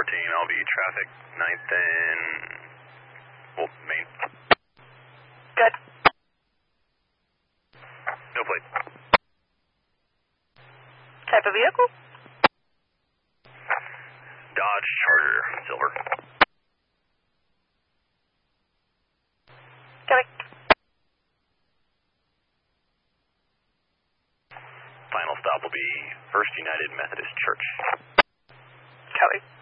I'll be traffic 9th and, well, Main. Good. No plate. Type of vehicle? Dodge Charger, silver. Copy. Final stop will be First United Methodist Church. Copy.